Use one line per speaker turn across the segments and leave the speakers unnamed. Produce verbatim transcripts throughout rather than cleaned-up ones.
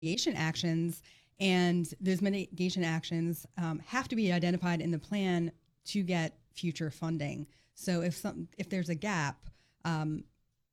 mitigation actions, and those mitigation actions um, have to be identified in the plan to get future funding. So if some if there's a gap, um,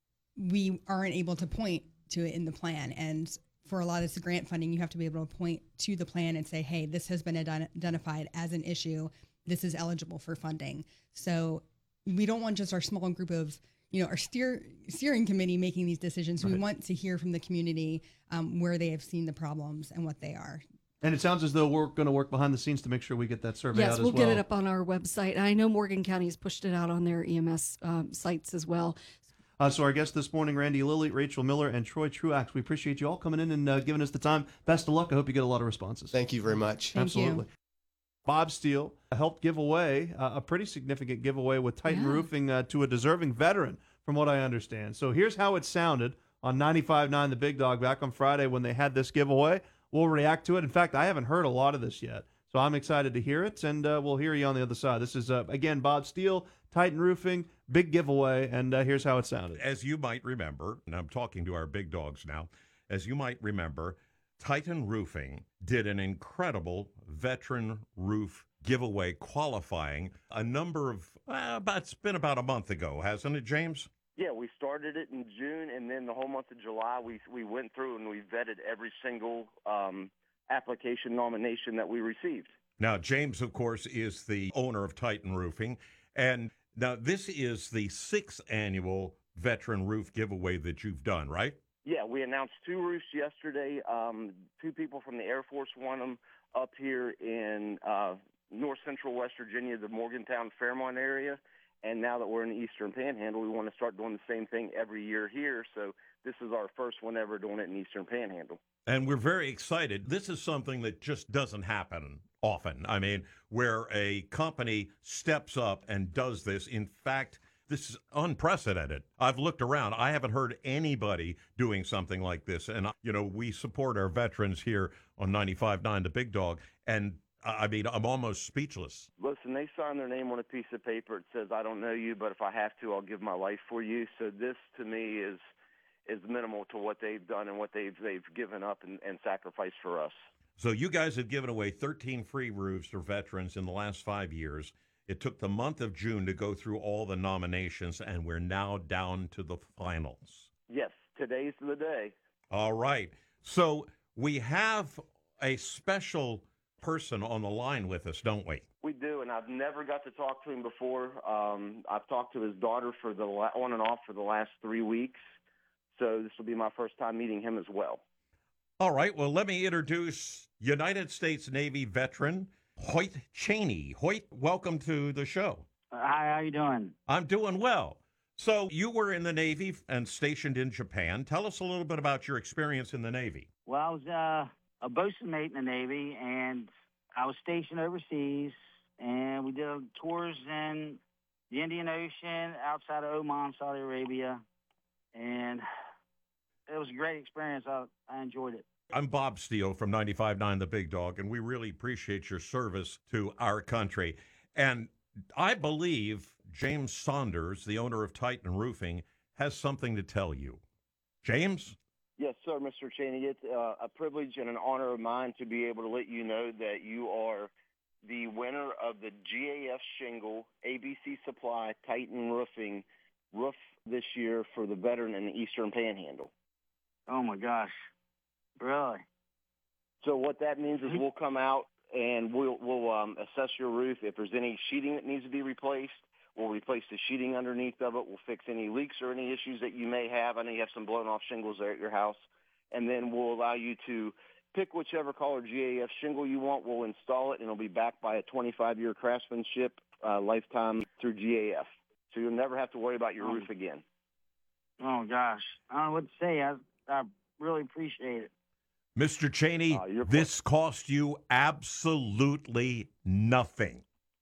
we aren't able to point to it in the plan. And for a lot of this grant funding, you have to be able to point to the plan and say, hey, this has been ident- identified as an issue. This is eligible for funding. So we don't want just our small group of, you know, our steer, steering committee making these decisions. Right. We want to hear from the community um, where they have seen the problems and what they are.
And it sounds as though we're going to work behind the scenes to make sure we get that survey
yes,
out as
we'll
well.
Yes, we'll get it up on our website. I know Morgan County has pushed it out on their E M S um, sites as well.
Uh, so our guests this morning, Randy Lilly, Rachel Miller, and Troy Truax. We appreciate you all coming in and uh, giving us the time. Best of luck. I hope you get a lot of responses.
Thank you very much.
Thank
Absolutely.
You.
Bob Steele helped give away uh, a pretty significant giveaway with Titan
Yeah.
Roofing uh, to a deserving veteran, from what I understand. So here's how it sounded on ninety-five point nine The Big Dog back on Friday when they had this giveaway. We'll react to it. In fact, I haven't heard a lot of this yet, so I'm excited to hear it, and uh, we'll hear you on the other side. This is, uh, again, Bob Steele, Titan Roofing, big giveaway, and uh, here's how it sounded.
As you might remember, and I'm talking to our big dogs now, as you might remember, Titan Roofing did an incredible veteran roof giveaway qualifying a number of, uh, about, it's been about a month ago, hasn't it, James?
Yeah, we started it in June, and then the whole month of July, we we went through and we vetted every single um, application nomination that we received.
Now, James, of course, is the owner of Titan Roofing, and now this is the sixth annual veteran roof giveaway that you've done, right?
Yeah, we announced two roofs yesterday. Um, two people from the Air Force won them up here in uh, north central West Virginia, the Morgantown, Fairmont area. And now that we're in the Eastern Panhandle, we want to start doing the same thing every year here. So this is our first one ever doing it in Eastern Panhandle.
And we're very excited. This is something that just doesn't happen often. I mean, where a company steps up and does this. In fact, this is unprecedented. I've looked around. I haven't heard anybody doing something like this. And, you know, we support our veterans here on ninety-five point nine The Big Dog. And I mean, I'm almost speechless.
Listen, they sign their name on a piece of paper. It says, I don't know you, but if I have to, I'll give my life for you. So this, to me, is is minimal to what they've done and what they've they've given up and, and sacrificed for us.
So you guys have given away thirteen free roofs for veterans in the last five years. It took the month of June to go through all the nominations, and we're now down to the finals.
Yes, today's the day.
All right. So we have a special person on the line with us, don't we?
We do, and I've never got to talk to him before. Um, I've talked to his daughter for the la- on and off for the last three weeks, so this will be my first time meeting him as well.
All right, well, let me introduce United States Navy veteran Hoyt Cheney. Hoyt, welcome to the show.
Hi, how you doing?
I'm doing well. So you were in the Navy and stationed in Japan. Tell us a little bit about your experience in the Navy.
Well, I was uh, a bosun mate in the Navy, and I was stationed overseas, and we did tours in the Indian Ocean, outside of Oman, Saudi Arabia, and it was a great experience. I, I enjoyed it.
I'm Bob Steele from ninety-five point nine The Big Dog, and we really appreciate your service to our country. And I believe James Saunders, the owner of Titan Roofing, has something to tell you. James?
Yes, sir, Mister Cheney. It's uh, a privilege and an honor of mine to be able to let you know that you are the winner of the G A F Shingle A B C Supply Titan Roofing roof this year for the veteran in the Eastern Panhandle.
Oh, my gosh. Really?
So what that means is we'll come out and we'll, we'll um, assess your roof. If there's any sheeting that needs to be replaced, we'll replace the sheeting underneath of it. We'll fix any leaks or any issues that you may have. I know you have some blown-off shingles there at your house. And then we'll allow you to pick whichever color G A F shingle you want. We'll install it, and it'll be backed by a twenty-five year craftsmanship uh, lifetime through G A F. So you'll never have to worry about your
oh.
roof again.
Oh, gosh. I don't know what to say. I, I really appreciate it.
Mister Cheney, uh, this cost you absolutely nothing.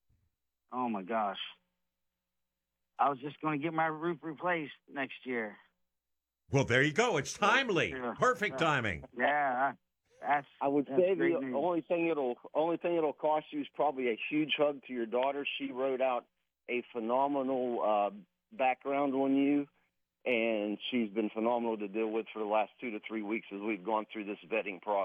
Oh, my gosh. I was just going to get my roof replaced next year.
Well, there you go. It's timely.
Yeah.
Perfect timing.
Yeah, that's.
I would
that's
say
great
the
news.
only thing it'll only thing it'll cost you is probably a huge hug to your daughter. She wrote out a phenomenal uh, background on you, and she's been phenomenal to deal with for the last two to three weeks as we've gone through this vetting process.